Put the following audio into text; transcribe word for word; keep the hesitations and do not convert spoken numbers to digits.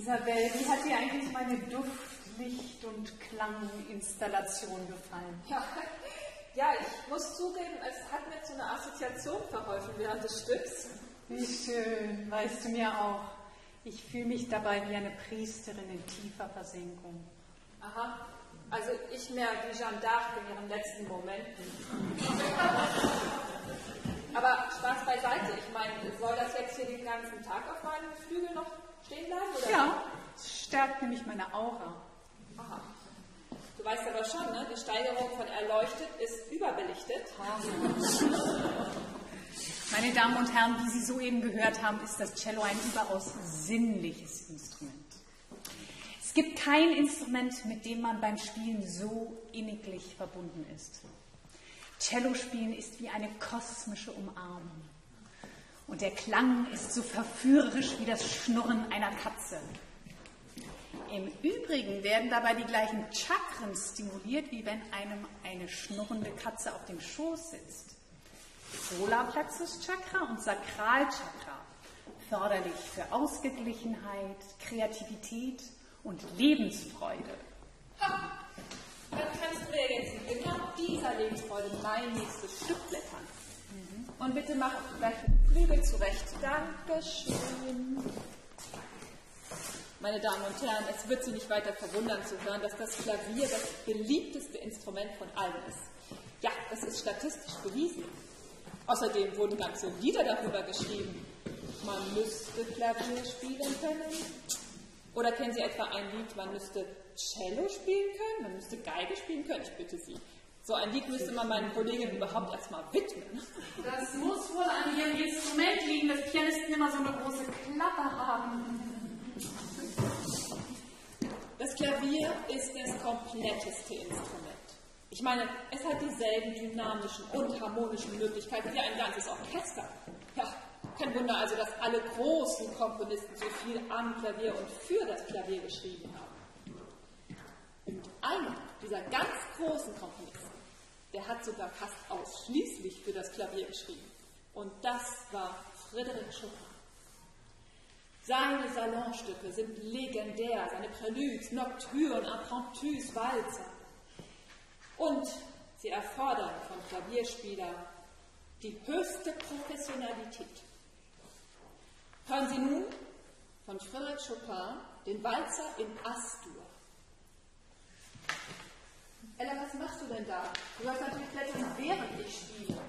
Isabel, wie hat dir eigentlich meine Duft-, Licht- und Klanginstallation gefallen? Ja, ja, ich muss zugeben, es hat mir zu einer Assoziation verholfen während des Stücks. Wie schön, weißt du mir auch. Ich fühle mich dabei wie eine Priesterin in tiefer Versenkung. Aha, also ich mehr wie Jeanne d'Arc in ihren letzten Momenten. Aber Spaß beiseite, ich meine, soll das jetzt hier den ganzen Tag auf meinem Flügel noch stehen bleiben? Oder? Ja, es stärkt nämlich meine Aura. Aha. Du weißt aber schon, ne? Die Steigerung von erleuchtet ist überbelichtet. Meine Damen und Herren, wie Sie soeben gehört haben, ist das Cello ein überaus sinnliches Instrument. Es gibt kein Instrument, mit dem man beim Spielen so inniglich verbunden ist. Cello spielen ist wie eine kosmische Umarmung. Und der Klang ist so verführerisch wie das Schnurren einer Katze. Im Übrigen werden dabei die gleichen Chakren stimuliert, wie wenn einem eine schnurrende Katze auf dem Schoß sitzt. Solarplexus-Chakra und Sakralchakra, förderlich für Ausgeglichenheit, Kreativität und Lebensfreude. Ha! Dann kannst du mir jetzt in genau dieser Lebensfreude mein nächstes Stück blättern. Mhm. Und bitte mach gleich den Flügel zurecht. Dankeschön. Meine Damen und Herren, es wird Sie nicht weiter verwundern zu hören, dass das Klavier das beliebteste Instrument von allen ist. Ja, das ist statistisch bewiesen. Außerdem wurden ganze Lieder darüber geschrieben. Man müsste Klavier spielen können. Oder kennen Sie etwa ein Lied, man müsste Cello spielen können, man müsste Geige spielen können? Ich bitte Sie. So ein Lied müsste man meinen Kolleginnen überhaupt erstmal widmen. Das muss wohl an Ihrem Instrument liegen, dass Pianisten immer so eine große Klappe haben. Das Klavier ist das kompletteste Instrument. Ich meine, es hat dieselben dynamischen und harmonischen Möglichkeiten wie ein ganzes Orchester. Ja, kein Wunder also, dass alle großen Komponisten so viel am Klavier und für das Klavier geschrieben haben. Und einer dieser ganz großen Komponisten, der hat sogar fast ausschließlich für das Klavier geschrieben. Und das war Frédéric Chopin. Seine Salonstücke sind legendär, seine Préludes, Nocturnen, Impromptus, Walzer. Und sie erfordern von Klavierspielern die höchste Professionalität. Hören Sie nun von Frédéric Chopin den Walzer in As-Dur. Ella, was machst du denn da? Du sollst natürlich blättern, während ich spiele.